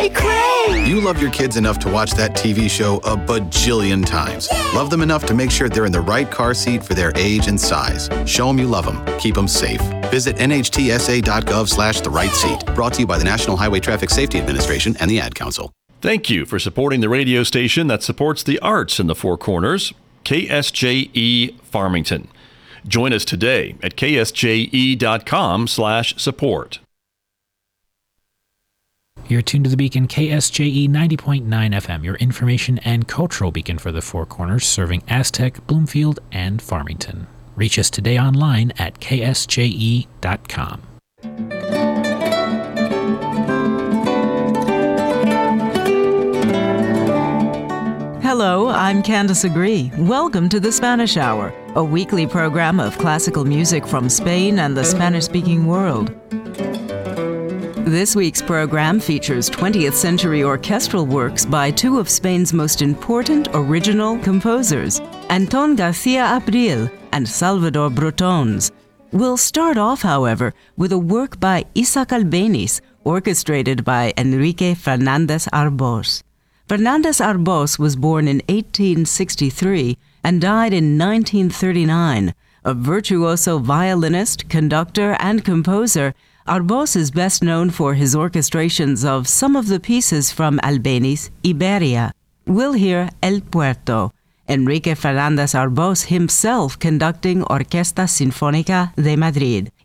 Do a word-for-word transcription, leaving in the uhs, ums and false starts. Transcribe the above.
cray, cray! You love your kids enough to watch that T V show a bajillion times. Yay! Love them enough to make sure they're in the right car seat for their age and size. Show them you love them. Keep them safe. Visit N H T S A dot gov slash the right seat. Brought to you by the National Highway Traffic Safety Administration and the Ad Council. Thank you for supporting the radio station that supports the arts in the Four Corners, K S J E Farmington. Join us today at K S J E dot com slash support. You're tuned to the Beacon, K S J E ninety point nine F M, your information and cultural beacon for the Four Corners, serving Aztec, Bloomfield, and Farmington. Reach us today online at K S J E dot com. Hello, I'm Candace Agree. Welcome to the Spanish Hour, a weekly program of classical music from Spain and the Spanish-speaking world. This week's program features twentieth century orchestral works by two of Spain's most important original composers, Antón García Abril and Salvador Brotons. We'll start off, however, with a work by Isaac Albéniz, orchestrated by Enrique Fernández Arbós. Fernández Arbós was born in eighteen sixty-three and died in nineteen thirty-nine. A virtuoso violinist, conductor, and composer, Arbós is best known for his orchestrations of some of the pieces from Albéniz' Iberia. We'll hear El Puerto, Enrique Fernández Arbós himself conducting Orquesta Sinfónica de Madrid.